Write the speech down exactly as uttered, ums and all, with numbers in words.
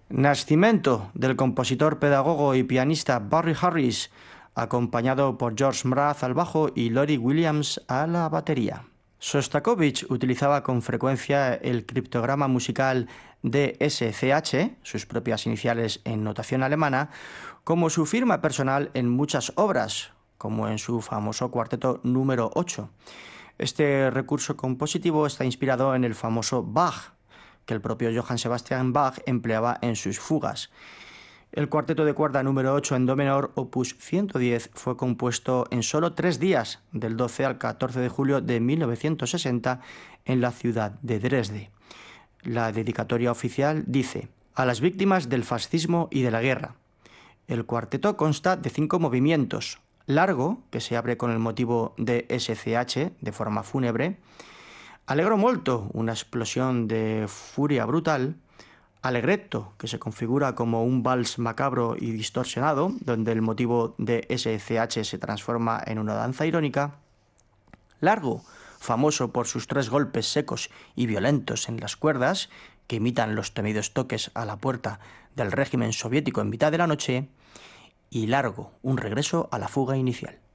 Nacimiento del compositor, pedagogo y pianista Barry Harris, acompañado por George Mraz al bajo y Lori Williams a la batería. Shostakovich utilizaba con frecuencia el criptograma musical D S C H, sus propias iniciales en notación alemana, como su firma personal en muchas obras, como en su famoso cuarteto número ocho. Este recurso compositivo está inspirado en el famoso Bach, que el propio Johann Sebastian Bach empleaba en sus fugas. El cuarteto de cuerda número ocho en do menor, opus ciento diez, fue compuesto en solo tres días, del doce al catorce de julio de mil novecientos sesenta, en la ciudad de Dresde. La dedicatoria oficial dice: a las víctimas del fascismo y de la guerra. El cuarteto consta de cinco movimientos: largo, que se abre con el motivo de S C H de forma fúnebre; allegro molto, una explosión de furia brutal; allegretto, que se configura como un vals macabro y distorsionado, donde el motivo de S C H se transforma en una danza irónica; largo, famoso por sus tres golpes secos y violentos en las cuerdas, que imitan los temidos toques a la puerta del régimen soviético en mitad de la noche; y largo, un regreso a la fuga inicial.